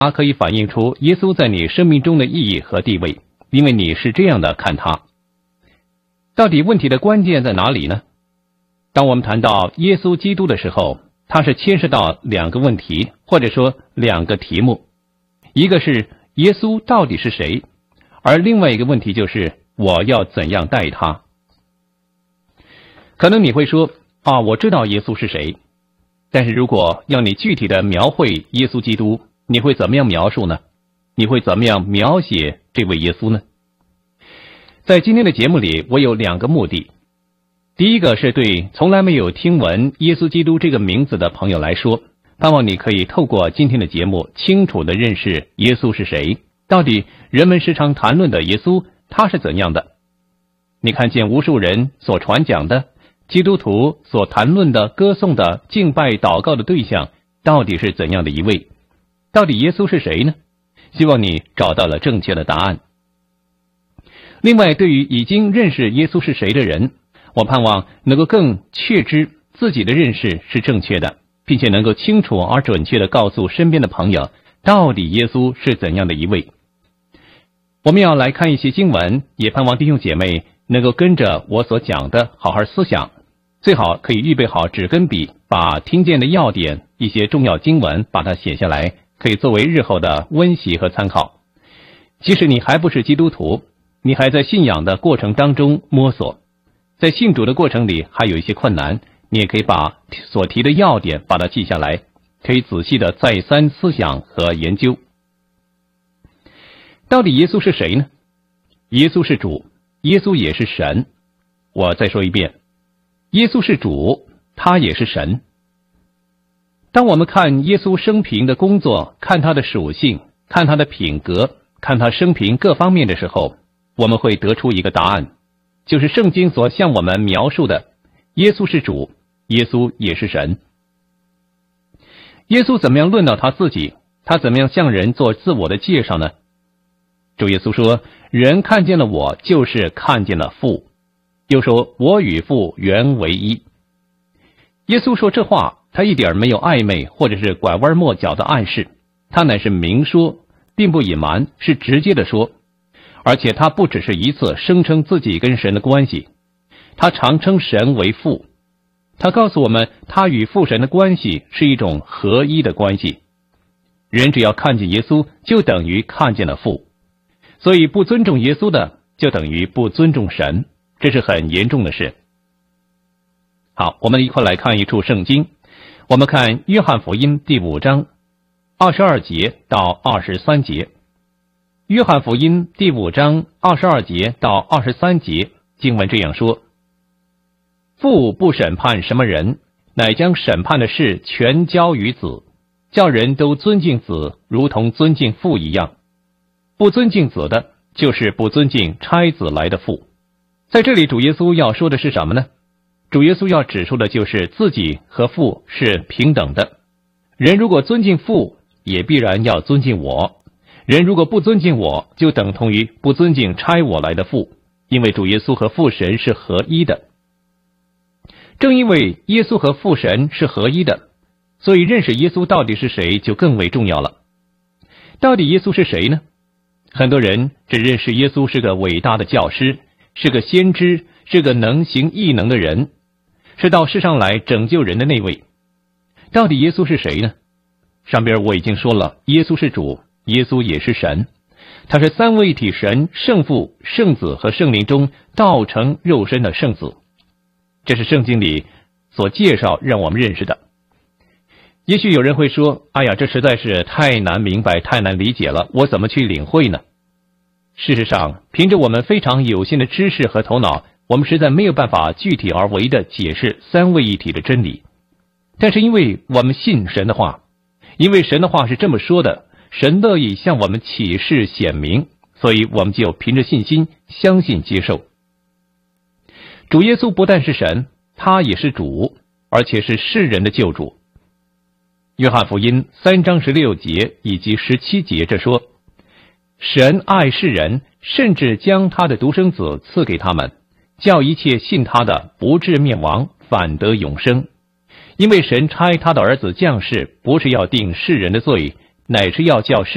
它可以反映出耶稣在你生命中的意义和地位，因为你是这样的看他。到底问题的关键在哪里呢？当我们谈到耶稣基督的时候，它是牵涉到两个问题，或者说两个题目。一个是耶稣到底是谁，而另外一个问题就是我要怎样待他。可能你会说我知道耶稣是谁，但是如果要你具体的描绘耶稣基督，你会怎么样描述呢？你会怎么样描写这位耶稣呢？在今天的节目里，我有两个目的。第一个是对从来没有听闻耶稣基督这个名字的朋友来说，盼望你可以透过今天的节目清楚地认识耶稣是谁，到底人们时常谈论的耶稣他是怎样的。你看见无数人所传讲的，基督徒所谈论的、歌颂的、敬拜祷告的对象到底是怎样的一位？到底耶稣是谁呢？希望你找到了正确的答案。另外，对于已经认识耶稣是谁的人，我盼望能够更确知自己的认识是正确的，并且能够清楚而准确地告诉身边的朋友，到底耶稣是怎样的一位。我们要来看一些经文，也盼望弟兄姐妹能够跟着我所讲的好好思想，最好可以预备好纸跟笔，把听见的要点、一些重要经文把它写下来，可以作为日后的温习和参考。即使你还不是基督徒，你还在信仰的过程当中摸索，在信主的过程里还有一些困难，你也可以把所提的要点把它记下来，可以仔细的再三思想和研究。到底耶稣是谁呢？耶稣是主，耶稣也是神。我再说一遍，耶稣是主，他也是神。当我们看耶稣生平的工作，看他的属性，看他的品格，看他生平各方面的时候，我们会得出一个答案，就是圣经所向我们描述的，耶稣是主，耶稣也是神。耶稣怎么样论到他自己？他怎么样向人做自我的介绍呢？主耶稣说，人看见了我，就是看见了父。又说，我与父原为一。耶稣说这话，他一点没有暧昧或者是拐弯抹角的暗示，他乃是明说，并不隐瞒，是直接的说。而且他不只是一次声称自己跟神的关系，他常称神为父。他告诉我们，他与父神的关系是一种合一的关系。人只要看见耶稣，就等于看见了父。所以不尊重耶稣的，就等于不尊重神，这是很严重的事。好，我们一块来看一处圣经。我们看约翰福音第5章22节到23节。约翰福音第5章22节到23节，经文这样说：父不审判什么人，乃将审判的事全交于子，叫人都尊敬子，如同尊敬父一样。不尊敬子的，就是不尊敬差子来的父。在这里，主耶稣要说的是什么呢？主耶稣要指出的就是自己和父是平等的。人如果尊敬父，也必然要尊敬我。人如果不尊敬我，就等同于不尊敬差我来的父，因为主耶稣和父神是合一的。正因为耶稣和父神是合一的，所以认识耶稣到底是谁就更为重要了。到底耶稣是谁呢？很多人只认识耶稣是个伟大的教师，是个先知，是个能行异能的人，是到世上来拯救人的那位。到底耶稣是谁呢？上边我已经说了，耶稣是主，耶稣也是神，他是三位一体神，圣父、圣子和圣灵中道成肉身的圣子。这是圣经里所介绍让我们认识的。也许有人会说，哎呀，这实在是太难明白，太难理解了，我怎么去领会呢？事实上，凭着我们非常有限的知识和头脑，我们实在没有办法具体而为的解释三位一体的真理。但是因为我们信神的话，因为神的话是这么说的，神乐意向我们启示显明，所以我们就凭着信心相信接受。主耶稣不但是神，他也是主，而且是世人的救主。约翰福音3章16节以及17节这说，神爱世人，甚至将他的独生子赐给他们，叫一切信他的不至灭亡，反得永生。因为神差他的儿子降世，不是要定世人的罪，乃是要叫世